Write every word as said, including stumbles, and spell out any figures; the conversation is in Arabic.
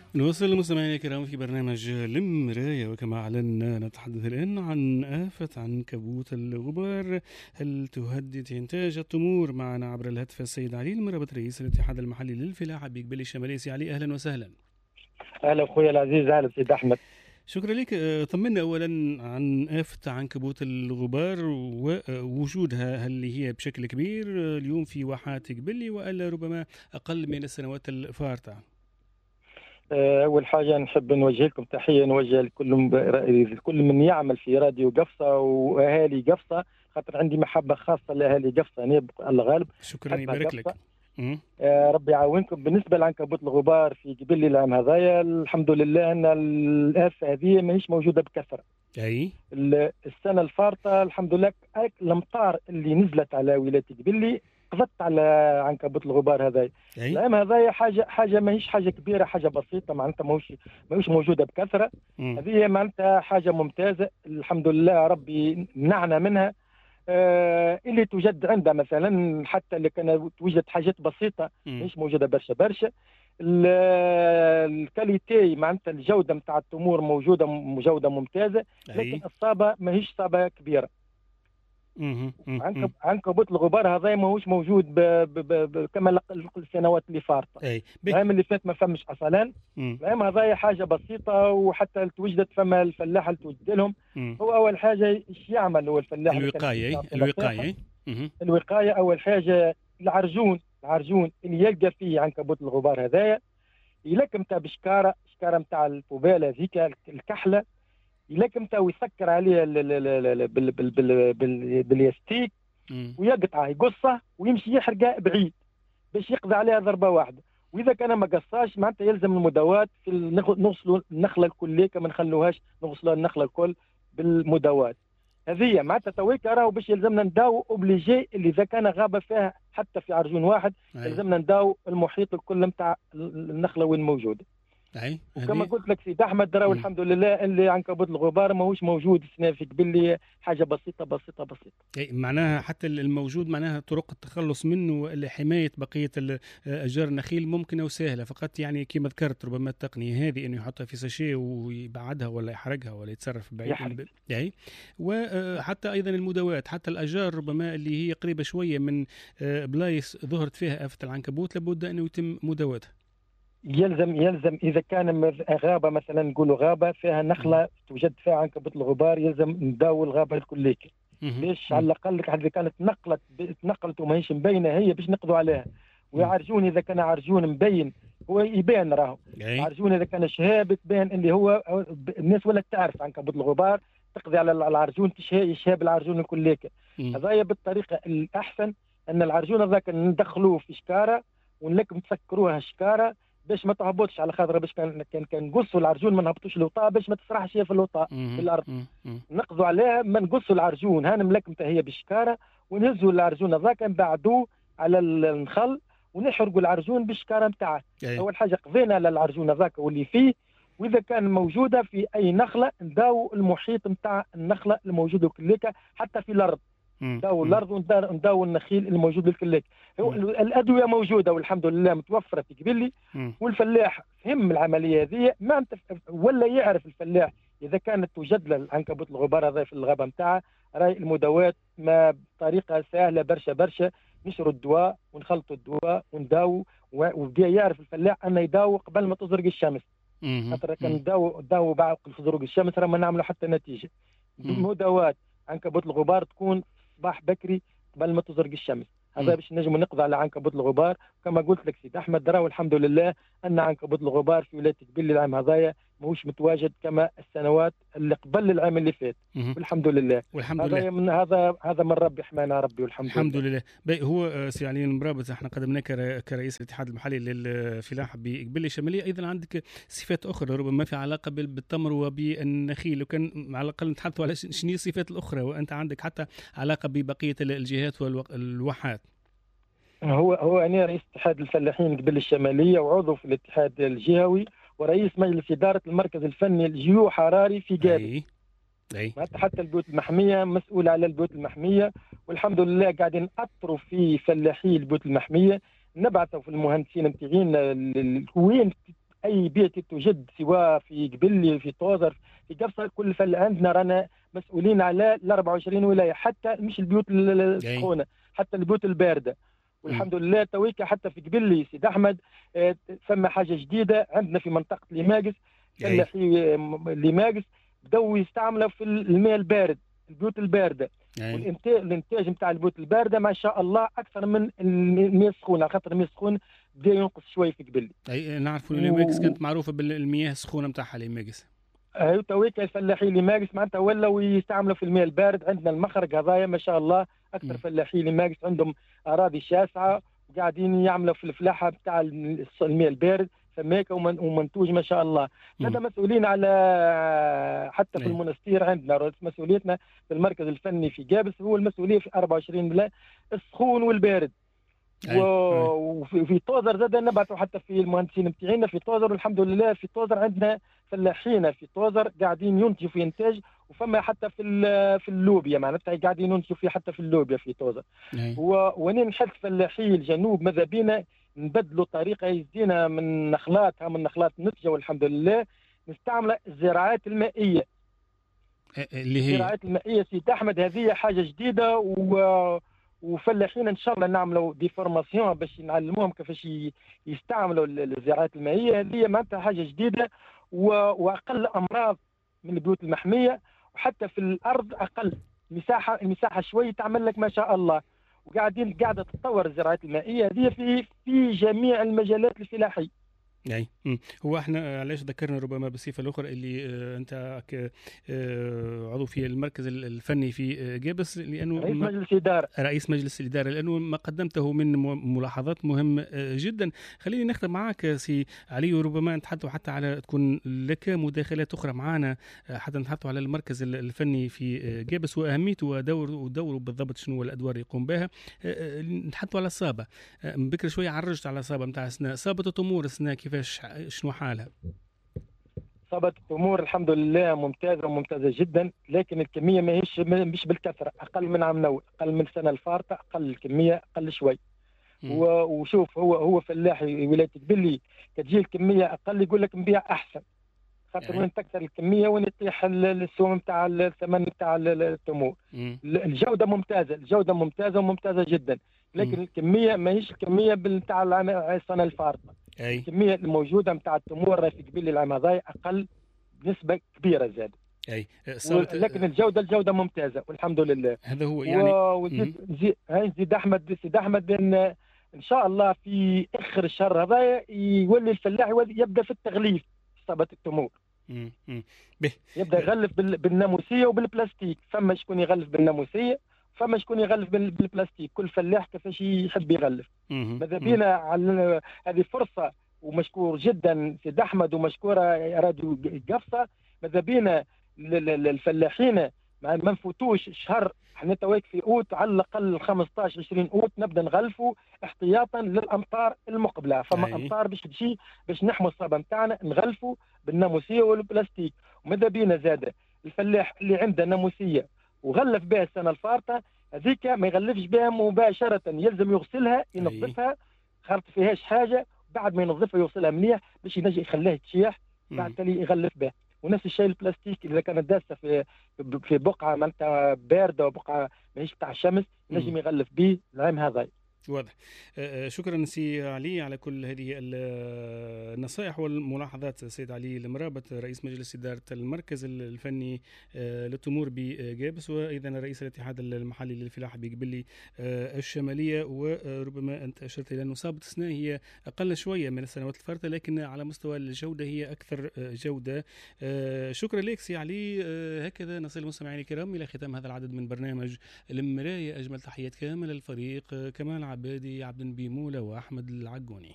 نواصل المستمعين الكرام في برنامج المراية، وكما أعلنا نتحدث الآن عن آفة عنكبوت الغبار. هل تهدد إنتاج التمور؟ معنا عبر الهاتف السيد علي المرابط، رئيس الاتحاد المحلي للفلاحة بإقبال الشمالية. سي علي، أهلا وسهلا. أهلا أخوي العزيز، أهلا سيد أحمد. شكرا لك. طمنا أولا عن آفة عنكبوت الغبار ووجودها، هل هي بشكل كبير اليوم في واحات قبلي وألا ربما أقل من السنوات الفارطة؟ أول حاجة نحب نوجه لكم تحية، نوجه لكل كل من يعمل في راديو قفصة وأهالي قفصة، خاطر عندي محبة خاصة لأهالي قفصة. أنا الغالب شكرا، يبارك لك. آه ربي يعاونكم. بالنسبة لعنكبوت الغبار في قبل العام هذايا، الحمد لله أن الآفة هذه ماهيش موجودة بكثرة. أي السنة الفارطة الحمد لله الأمطار اللي نزلت على ولاية قبلي قضت على عنكبوت الغبار هذا. العام هذا حاجه حاجه ماهيش حاجه كبيره، حاجه بسيطه معناتها ماهوش ماهوش موجوده بكثره. هذه معناتها حاجه ممتازه الحمد لله، ربي منعنا منها. آه اللي توجد عندها مثلا، حتى اللي كان توجد حاجات بسيطه ماهيش موجوده برشا برشا. الكاليتي معناتها الجوده نتاع التمور موجوده جوده ممتازه، لكن الصابه ماهيش صابه كبيره. عنكب عنكبوت الغبار هذا ماهوش موجود ب... ب... ب... كما السنوات اللي فاتت. العام اللي فات ما فمش اصلا. العام هذا حاجه بسيطه، وحتى توجدت فما الفلاح اللي توجد لهم. هو اول حاجه ايش يعمل هو الفلاح؟ الوقايه الوقايه الوقايه اول حاجه. العرجون العرجون اللي يلقى فيه عنكبوت الغبار هذايا يلكم تاع بشكاره شكاره نتاع الفوباله هذيك الكحله، لكن تو يسكر عليه باليستيك ويقطعه يقصه ويمشي يحرقه بعيد باش يقضي عليها ضربه واحده. واذا كان ما قصاش معناتها يلزم المداوات في نغسلوا النخله الكل، ما نخلوهاش نغسلوا النخله الكل بالمداوات هذه. معناتها تويك راهو باش يلزمنا نداو اوبليجي اللي اذا كان غابه فيها حتى في عرجون واحد يلزمنا نداو المحيط الكل نتاع النخله وين موجوده. أي. وكما قلت لك سيد احمد راهو الحمد لله اللي عنكبوت الغبار ماهوش موجود السنه في قبل، حاجه بسيطه بسيطه بسيطه. أي معناها حتى الموجود معناها طرق التخلص منه لحمايه بقيه اشجار النخيل ممكنه وسهله، فقط يعني كما ذكرت ربما التقنيه هذه انه يحطها في ساشيه ويبعدها ولا يحرقها ولا يتصرف بعيد. اي. وحتى ايضا المداوات، حتى الاشجار ربما اللي هي قريبه شويه من بلايص ظهرت فيها آفة العنكبوت لابد انه يتم مداواتها. يلزم يلزم اذا كان غابه مثلا نقولوا غابه فيها نخله توجد فيها عنكبوت الغبار، يلزم نداول الغابه الكليك. ليش؟ على الاقل اذا كانت نقلت تنقلت وماهيش مبينه هي باش نقضوا عليها. ويعرجون اذا كان عرجون مبين هو يبان راهو. عرجون اذا كان شهاب تبان اللي هو الناس ولا تعرف عنكبوت الغبار تقضي على العرجون، يشهاب العرجون الكليك. هذا بالطريقه الاحسن ان العرجون هذاك ندخلوه في شكاره ونلكم تسكروها شكاره باش ما تهبطش، على خاطر باش كان كان كنقصوا العرجون ما نهبطوش الوطاء باش ما تسرحش هي في الوطاء في الارض. نقضوا عليها ما نقصوا العرجون هانا ملكمتها هي بالشكاره، ونهزوا العرجون هذاك نبعدوه على النخل ونحرقوا العرجون بالشكاره نتاعه. اول حاجه قضينا على العرجون هذاك واللي فيه، واذا كان موجوده في اي نخله نداو المحيط نتاع النخله الموجوده كليكا حتى في الارض. نداو الارض ونداو النخيل الموجود الكليك. الادويه موجوده والحمد لله متوفره في قبلي، والفلاح فهم العمليه هذه ما ولا يعرف الفلاح اذا كانت توجد له العنكبوت الغبار هذا في الغابه نتاعه راي المداوات ما بطريقه سهله برشا برشا. نشروا الدواء ونخلطوا الدواء ونداو، وبدا يعرف الفلاح انه يداو قبل ما تزرق الشمس. خاطر كان نداو نداو بعد زروق الشمس راه ما نعملوا حتى نتيجه. المداوات عنكبوت الغبار تكون صباح بكري قبل ما تزرق الشمس، هذا باش نجم نقضي على عنكبوت الغبار. كما قلت لك سيد احمد راهو الحمد لله ان عنكبوت الغبار في ولايه قبلي العام هذايا ماهوش متواجد كما السنوات اللي قبل العام اللي فات. والحمد لله والحمد هذا لله من هذا هذا من ربي حمانا ربي والحمد الحمد لله. لله. بي هو سي علي المرابط احنا قدمناك كرئيس الاتحاد المحلي للفلاحه بقبلي الشماليه، ايضا عندك صفات اخرى ربما في علاقه بالتمر وبالنخيل، وكان على الاقل نتحدثوا على شنو الصفات الاخرى، وانت عندك حتى علاقه ببقيه الجهات والواحات. هو هو انا رئيس اتحاد الفلاحين قبل الشماليه وعضو في الاتحاد الجهوي ورئيس مجلس اداره المركز الفني الجيو حراري في قابل. أي. حتى البيوت المحميه مسؤول على البيوت المحميه، والحمد لله قاعدين نأطروا في فلاحي البيوت المحميه، نبعثوا في المهندسين نتاعين وين اي بيئه توجد سواء في قبلي في توزر في قفصه، كل فل عندنا رانا مسؤولين على ال أربعة وعشرين ولايه، حتى مش البيوت السخونه، حتى البيوت البارده. والحمد لله تويكا حتى في قبلي سيد احمد ثم حاجه جديده عندنا في منطقه ليماقس، فلاحي ليماقس بداوا يستعملوا في الماء البارد، البيوت البارده. والانتاج الانتاج نتاع البيوت البارده ما شاء الله اكثر من المياه السخونه، خاطر المياه السخون بدا ينقص شوي في قبلي. اي نعرفوا ليماقس و... كانت معروفه بالمياه السخونه نتاعها ليماقس. ايوا تويكا الفلاحين ليماقس معناتها ولاو يستعملوا في الماء البارد. عندنا المخرج هذايا ما شاء الله اكثر فلاحين ليماقس عندهم اراضي شاسعه وقاعدين يعملوا في الفلاحه بتاع الماء البارد فماك ومنتوج ما شاء الله. هذا مسؤولين على حتى في المنستير عندنا مسؤوليتنا في المركز الفني في جابس هو المسؤوليه في أربعة وعشرين ولايه السخون والبارد. وفي توزر زاد نبعثوا حتى في المهندسين بتاعنا في توزر، والحمد لله في توزر عندنا فلاحين في توزر قاعدين ينتجوا في انتاج، وفما حتى في في اللوبيا معناتها قاعدين ينتجوا في حتى في اللوبيا في توزر. ونين نحث فلاحي الجنوب ماذا بينا نبدلوا طريقه يزينا من نخلات من نخلات نتجه، والحمد لله نستعمل الزراعات المائيه اللي هي الزراعات المائيه سيد احمد. هذه حاجه جديده و وفلاحين ان شاء الله نعملوا دي فورماسيون باش نعلموهم كيفاش يستعملوا الزراعات المائيه. هذه معناتها حاجه جديده واقل امراض من البيوت المحميه، وحتى في الارض اقل مساحه المساحه شوي تعمل لك ما شاء الله. وقاعدين قاعده تتطور الزراعات المائيه هذه في في جميع المجالات الفلاحيه. اي هو احنا علاش ذكرنا ربما بالصفه الاخرى اللي اه انت اه عضو في المركز الفني في جابس، لانه رئيس مجلس الاداره رئيس مجلس الاداره، لانه ما قدمته من ملاحظات مهمه جدا. خليني نختم معك سي علي، وربما نتحدثوا حتى على تكون لك مداخلات اخرى معنا حتى نتحدثوا على المركز الفني في جابس واهميته ودوره ودوره بالضبط شنو الادوار اللي يقوم بها. نتحدثوا على الصابه بكره شويه، عرجت على الصابه نتاع سنا صابه التمور سنا كيفاش شنو حالها؟ صابت التمور الحمد لله ممتازه وممتازه جدا، لكن الكميه ما هيش مش بالكثره، اقل من عام نوى، اقل من السنه الفارطه، اقل الكميه اقل شوي. وشوف هو هو فلاح ولايه قبلي كتجي الكميه اقل يقول لك نبيع احسن، خاطر وين تكثر الكميه وين يطيح السوم نتاع الثمن نتاع التمور. الجوده ممتازه، الجوده ممتازه وممتازه جدا، لكن مم. الكميه ما هيش الكميه نتاع السنه الفارطه. أي. الكميه الموجوده نتاع التمور في قبيل العام هذا اقل بنسبه كبيره زاد. اي صارت... لكن الجوده الجوده ممتازه والحمد لله. هذا هو يعني وزيد زي... هاي زيد احمد سيد احمد ان ان شاء الله في اخر الشهر هذا يولي الفلاح يبدا في التغليف في صابه التمور. امم يبدا يغلف بال... بالناموسيه وبالبلاستيك، فما شكون يغلف بالناموسيه فما شكون يغلف بالبلاستيك، كل فلاح كيفاش يحب يغلف. ماذا بينا على هذه فرصه ومشكور جدا سيد احمد ومشكوره راديو قفصه. ماذا بينا الفلاحين ما نفوتوش شهر، احنا تويك في اوت على الاقل خمسطاش عشرين اوت نبدا نغلفوا احتياطا للامطار المقبله. فما أي. امطار باش تجي باش نحموا الصابه نتاعنا نغلفوا بالناموسيه والبلاستيك. وماذا بينا زاده الفلاح اللي عنده ناموسيه وغلف بها السنه الفارطه هذيك ما يغلفش بها مباشره، يلزم يغسلها ينظفها خاطر فيهاش حاجه، بعد ما ينظفها يغسلها مليح باش ينجي يخليها تشيح بعد تالي يغلف بها. ونفس الشيء البلاستيك اذا كانت داسه في في بقعه معناتها بارده وبقعه ماهيش تاع الشمس ينجم يغلف به العام هذا. واضح. شكرا سي علي على كل هذه النصائح والملاحظات. سيد علي المرابط رئيس مجلس إدارة المركز الفني للتمور بجابس، وأيضا رئيس الاتحاد المحلي للفلاحة بقبلي الشمالية. وربما أنت أشرت إلى أن صابة السنة هي أقل شوية من السنوات الفارطة، لكن على مستوى الجودة هي أكثر جودة. شكرا لك سي علي. هكذا نصل المستمعين الكرام إلى ختام هذا العدد من برنامج المراية. أجمل تحيات كامل الفريق، كمال عبادي، عبد النبي مولى، وأحمد العجوني.